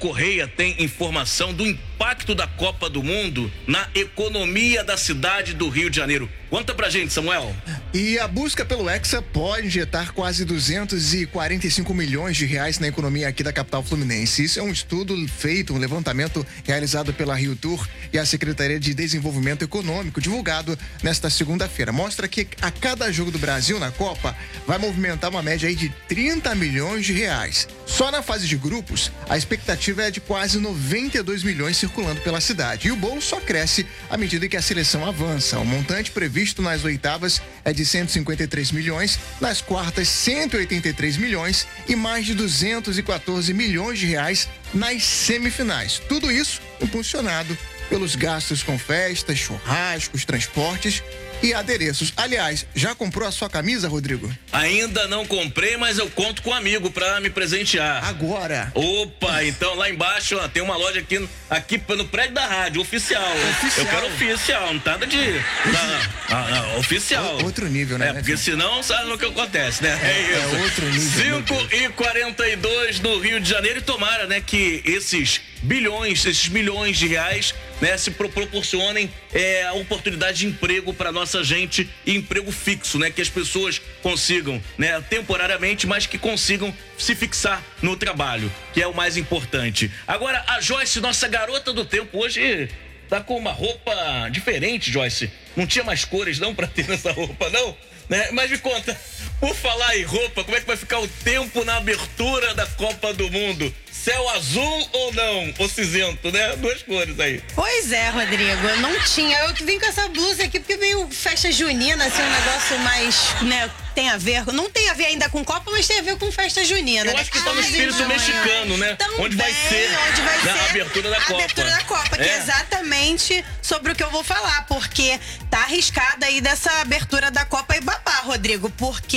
Correia tem informação do impacto da Copa do Mundo na economia da cidade do Rio de Janeiro. Conta pra gente, Samuel. E a busca pelo Hexa pode injetar quase 245 milhões de reais na economia aqui da capital fluminense. Isso é um estudo feito, um levantamento realizado pela Rio Tour e a Secretaria de Desenvolvimento Econômico, divulgado nesta segunda-feira. Mostra que a cada jogo do Brasil na Copa vai movimentar uma média aí de 30 milhões de reais. Só na fase de grupos, a expectativa é de quase 92 milhões circulando pela cidade. E o bolo só cresce à medida que a seleção avança. O montante previsto nas oitavas é de 153 milhões, nas quartas 183 milhões e mais de 214 milhões de reais nas semifinais. Tudo isso impulsionado pelos gastos com festas, churrascos, transportes e adereços. Aliás, já comprou a sua camisa, Rodrigo? Ainda não comprei, mas eu conto com um amigo pra me presentear. Agora. Opa, então lá embaixo ó, tem uma loja aqui no prédio da rádio, oficial. Eu quero oficial, não nada de... Não, oficial. Outro nível, né? Porque senão sabe o que acontece, né? É isso. É outro nível. 5h42 no Rio de Janeiro e tomara, né, que esses milhões de reais, né, se proporcionem a oportunidade de emprego para nossa gente, e emprego fixo, né, que as pessoas consigam, né, temporariamente, mas que consigam se fixar no trabalho, que é o mais importante. Agora, a Joyce, nossa garota do tempo, hoje tá com uma roupa diferente, Joyce. Não tinha mais cores não para ter nessa roupa, não? Né? Mas me conta, por falar em roupa, como é que vai ficar o tempo na abertura da Copa do Mundo? Céu azul ou não? Ou cinzento, né? Duas cores aí. Pois é, Rodrigo, eu não tinha. Eu vim com essa blusa aqui porque veio festa junina, assim, um negócio mais, né, tem a ver, não tem a ver ainda com Copa, mas tem a ver com festa junina. Eu acho que tá no espírito mexicano, né? Também, onde vai ser a abertura da Copa. A abertura da Copa, que é exatamente sobre o que eu vou falar, porque tá arriscada aí dessa abertura da Copa e babá, Rodrigo, porque...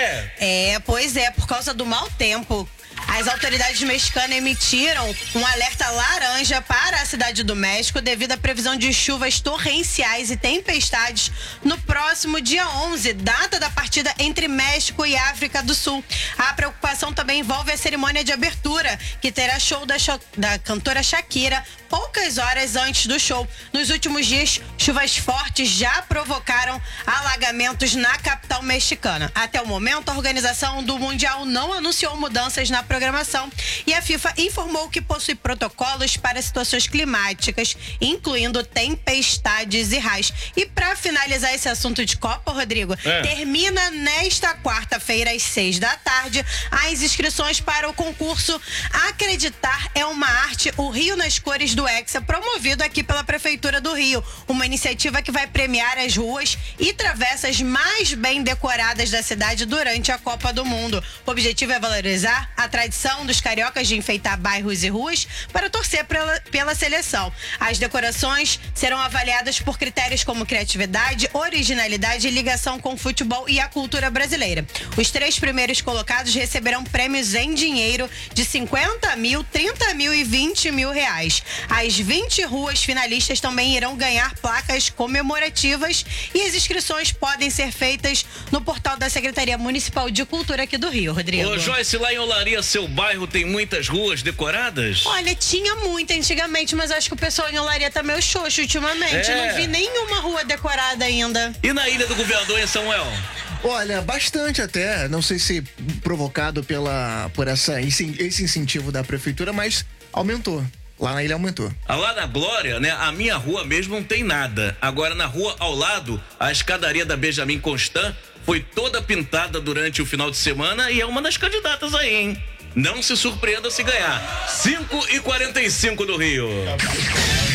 Pois é, por causa do mau tempo. As autoridades mexicanas emitiram um alerta laranja para a cidade do México devido à previsão de chuvas torrenciais e tempestades no próximo dia 11, data da partida entre México e África do Sul. A preocupação também envolve a cerimônia de abertura, que terá show da cantora Shakira poucas horas antes do show. Nos últimos dias, chuvas fortes já provocaram alagamentos na capital mexicana. Até o momento, a organização do Mundial não anunciou mudanças na programação e a FIFA informou que possui protocolos para situações climáticas, incluindo tempestades e raios. E para finalizar esse assunto de Copa, Rodrigo, termina nesta quarta-feira às 6 da tarde as inscrições para o concurso Acreditar é uma Arte, o Rio nas Cores do Hexa, promovido aqui pela Prefeitura do Rio. Uma iniciativa que vai premiar as ruas e travessas mais bem decoradas da cidade durante a Copa do Mundo. O objetivo é valorizar a tradição dos cariocas de enfeitar bairros e ruas para torcer pela seleção. As decorações serão avaliadas por critérios como criatividade, originalidade e ligação com o futebol e a cultura brasileira. Os 3 primeiros colocados receberão prêmios em dinheiro de 50 mil, 30 mil e 20 mil reais. As 20 ruas finalistas também irão ganhar placas comemorativas e as inscrições podem ser feitas no portal da Secretaria Municipal de Cultura aqui do Rio, Rodrigo. Ô, Joyce, lá em Olaria, seu bairro tem muitas ruas decoradas? Olha, tinha muito antigamente, mas acho que o pessoal em Olaria tá meio xoxo ultimamente. Não vi nenhuma rua decorada ainda. E na Ilha do Governador, em Samuel? Olha, bastante até, não sei se provocado por esse incentivo da prefeitura, mas aumentou. Lá na ilha aumentou. Lá na Glória, né? A minha rua mesmo não tem nada. Agora, na rua ao lado, a escadaria da Benjamin Constant foi toda pintada durante o final de semana e é uma das candidatas aí, hein? Não se surpreenda se ganhar. 5h45 do Rio.